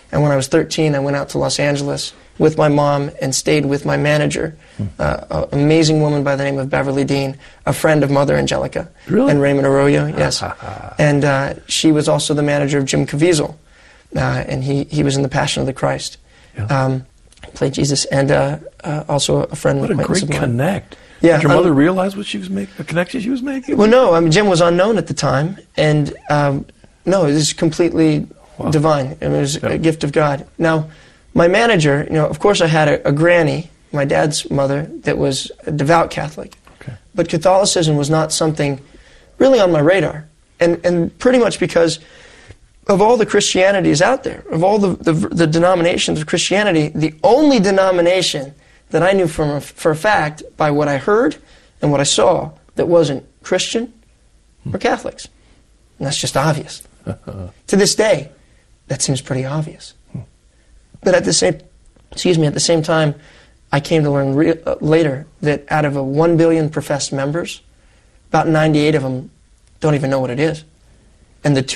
And when I was 13, I went out to Los Angeles with my mom and stayed with my manager, an amazing woman by the name of Beverly Dean, a friend of Mother Angelica. Really? And Raymond Arroyo, yes. And she was also the manager of Jim Caviezel, and he was in The Passion of the Christ. Yeah. Played Jesus, and also a friend. What a great connect. Yeah, did your mother realize what she was making, the connection she was making? Well, no. I mean, Jim was unknown at the time, and no, it was completely divine. It was a gift of God. Now, my manager, of course I had a granny, my dad's mother, that was a devout Catholic. Okay. But Catholicism was not something really on my radar. And pretty much because of all the Christianities out there, of all the denominations of Christianity, the only denomination that I knew for a fact, by what I heard and what I saw, that wasn't Christian were Catholics. And that's just obvious. To this day, that seems pretty obvious. But at the same time, I came to learn later that out of 1 billion professed members, about 98 of them don't even know what it is. And the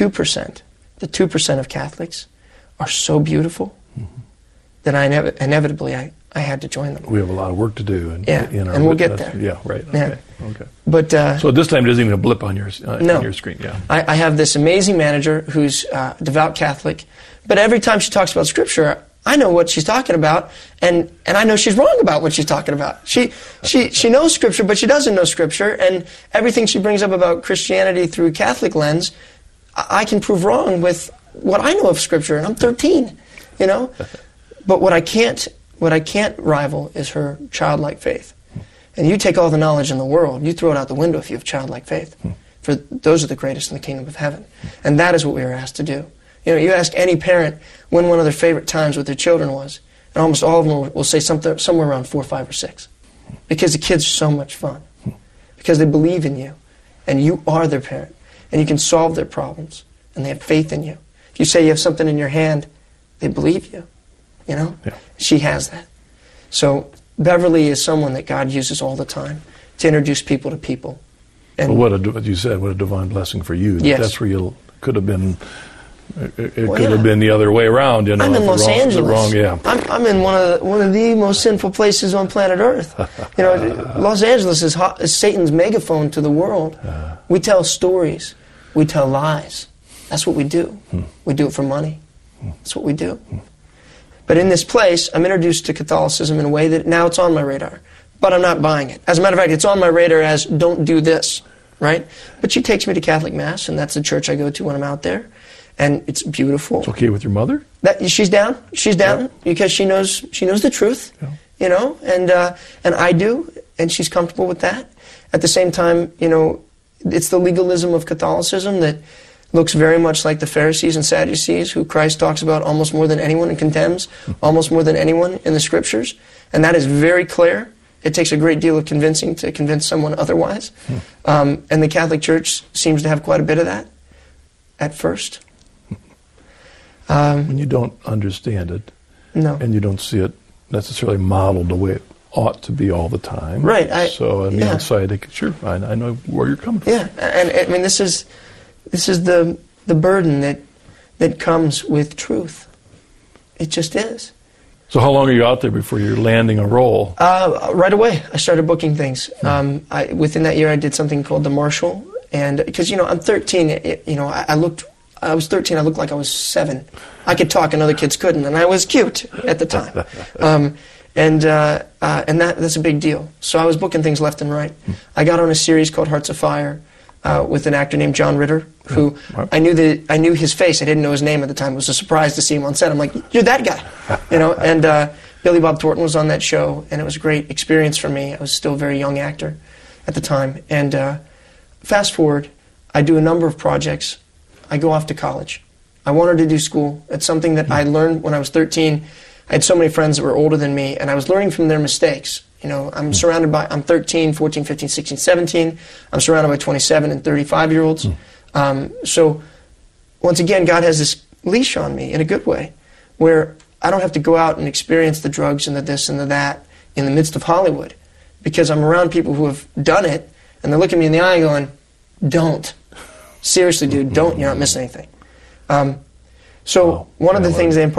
2% of Catholics are so beautiful that inevitably I had to join them. We have a lot of work to do. And we'll get there. Yeah, right. Yeah. Okay. But so at this time, it doesn't even a blip on your screen. Yeah. I have this amazing manager who's devout Catholic, but every time she talks about Scripture, I know what she's talking about, and I know she's wrong about what she's talking about. She knows Scripture, but she doesn't know Scripture, and everything she brings up about Christianity through a Catholic lens, I can prove wrong with what I know of Scripture, and I'm 13, But what I can't rival is her childlike faith. And you take all the knowledge in the world, you throw it out the window if you have childlike faith. For those are the greatest in the kingdom of heaven. And that is what we are asked to do. You ask any parent when one of their favorite times with their children was, and almost all of them will say somewhere around 4, 5, or 6. Because the kids are so much fun. Because they believe in you. And you are their parent. And you can solve their problems. And they have faith in you. If you say you have something in your hand, they believe you. Yeah. She has that. So Beverly is someone that God uses all the time to introduce people to people. And what you said, what a divine blessing for you. Yes. That's where you could have been. It could have been the other way around. I'm in Los Angeles. I'm in one of the most sinful places on planet Earth. Los Angeles is Satan's megaphone to the world. We tell stories. We tell lies. That's what we do. We do it for money. That's what we do. But in this place, I'm introduced to Catholicism in a way that now it's on my radar. But I'm not buying it. As a matter of fact, it's on my radar as don't do this, right? But she takes me to Catholic Mass, and that's the church I go to when I'm out there. And it's beautiful. It's okay with your mother? She's down. She's down because she knows the truth, and I do, and she's comfortable with that. At the same time, it's the legalism of Catholicism that looks very much like the Pharisees and Sadducees, who Christ talks about almost more than anyone and condemns almost more than anyone in the Scriptures. And that is very clear. It takes a great deal of convincing to convince someone otherwise. And the Catholic Church seems to have quite a bit of that at first. When you don't understand it, and you don't see it necessarily modeled the way it ought to be all the time. Right. So on the outside, I know where you're coming from. Yeah, and I mean, this is the burden that comes with truth. It just is. So how long are you out there before you're landing a role? Right away, I started booking things. Within that year, I did something called The Marshal, and because I'm 13, I was 13. I looked like I was 7. I could talk, and other kids couldn't, and I was cute at the time. And that's a big deal. So I was booking things left and right. I got on a series called Hearts of Fire with an actor named John Ritter, who I knew his face. I didn't know his name at the time. It was a surprise to see him on set. I'm like, you're that guy, And Billy Bob Thornton was on that show, and it was a great experience for me. I was still a very young actor at the time. And fast forward, I do a number of projects. I go off to college. I wanted to do school. It's something that I learned when I was 13. I had so many friends that were older than me, and I was learning from their mistakes. I'm 13, 14, 15, 16, 17. I'm surrounded by 27 and 35-year-olds. So, once again, God has this leash on me in a good way, where I don't have to go out and experience the drugs and the this and the that in the midst of Hollywood, because I'm around people who have done it, and they're looking me in the eye going, don't. Seriously, dude, don't. You're not missing anything. So one of the things they